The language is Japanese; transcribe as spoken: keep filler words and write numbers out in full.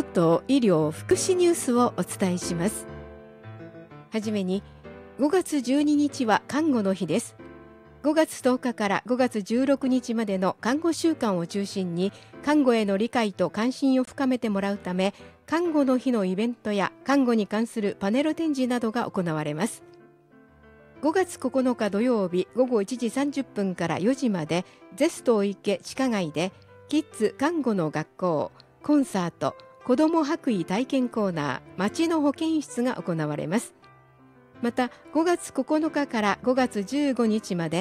とうとう医療福祉ニュースをお伝えします。はじめに、ごがつじゅうににちは看護の日です。ごがつとおかからごがつじゅうろくにちまでの看護週間を中心に、看護への理解と関心を深めてもらうため、看護の日のイベントや看護に関するパネル展示などが行われます。ごがつここのか土曜日ごごいちじさんじゅっぷんからよじまで、ゼスト池地下街でキッズ看護の学校、コンサート、子ども白衣体験コーナー、町の保健室が行われます。またごがつここのかからごがつじゅうごにちまで